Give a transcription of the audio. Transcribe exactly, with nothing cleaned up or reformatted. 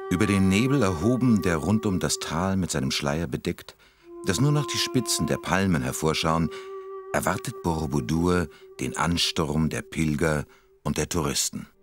Über den Nebel erhoben, der rund um das Tal mit seinem Schleier bedeckt, dass nur noch die Spitzen der Palmen hervorschauen, erwartet Borobudur den Ansturm der Pilger und der Touristen.